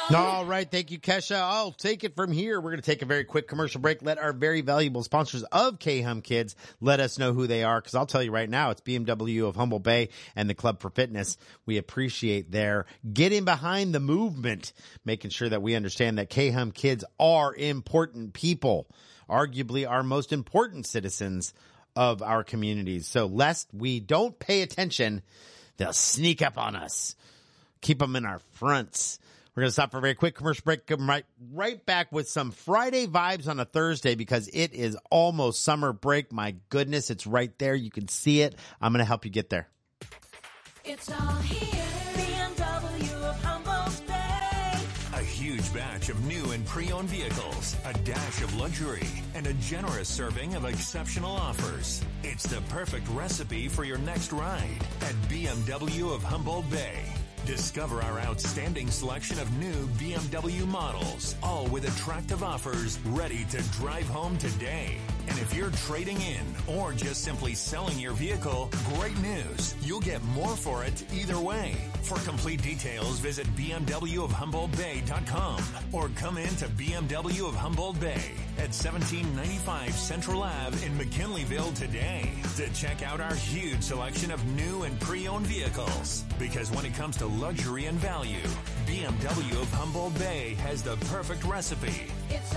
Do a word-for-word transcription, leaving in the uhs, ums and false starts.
All right. Thank you, Kesha. I'll take it from here. We're going to take a very quick commercial break. Let our very valuable sponsors of K-Hum Kids let us know who they are. Because I'll tell you right now, it's B M W of Humboldt Bay and the Club for Fitness. We appreciate their getting behind the movement, making sure that we understand that K-Hum Kids are important people, arguably our most important citizens of our communities. So lest we don't pay attention, they'll sneak up on us. Keep them in our fronts. We're going to stop for a very quick commercial break. Come right, right back with some Friday vibes on a Thursday because it is almost summer break. My goodness, it's right there. You can see it. I'm going to help you get there. It's all here. B M W of Humboldt Bay. A huge batch of new and pre-owned vehicles, a dash of luxury, and a generous serving of exceptional offers. It's the perfect recipe for your next ride at B M W of Humboldt Bay. Discover our outstanding selection of new B M W models, all with attractive offers ready to drive home today. And if you're trading in or just simply selling your vehicle, great news. You'll get more for it either way. For complete details, visit B M W of Humboldt Bay dot com or come in to B M W of Humboldt Bay at seventeen ninety-five Central Ave in McKinleyville today to check out our huge selection of new and pre-owned vehicles. Because when it comes to luxury and value, B M W of Humboldt Bay has the perfect recipe. It's